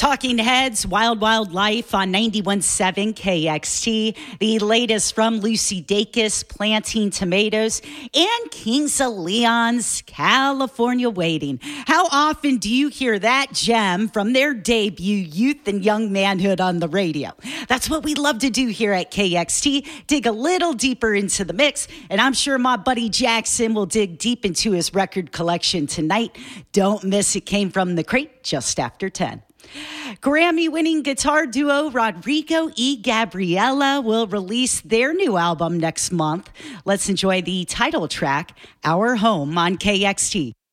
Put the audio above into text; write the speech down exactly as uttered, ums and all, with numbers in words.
Talking Heads, Wild Wild Life on ninety-one point seven K X T. The latest from Lucy Dacus, Planting Tomatoes, and Kings of Leon's California Waiting. How often do you hear that gem from their debut, Youth and Young Manhood, on the radio? That's what we love to do here at K X T, dig a little deeper into the mix, and I'm sure my buddy Jackson will dig deep into his record collection tonight. Don't miss it. Came from the crate just after ten. Grammy-winning guitar duo Rodrigo y Gabriela will release their new album next month. Let's enjoy the title track, Our Home, on K X T.